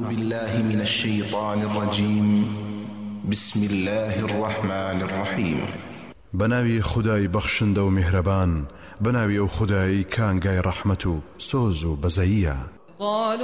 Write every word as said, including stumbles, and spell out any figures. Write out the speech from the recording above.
بالله من الشيطان الرجيم بسم الله الرحمن الرحيم بناوي خداي بخشند و مهربان بناوي او خداي كانغاي رحمتو سوزو بزايا. قالوا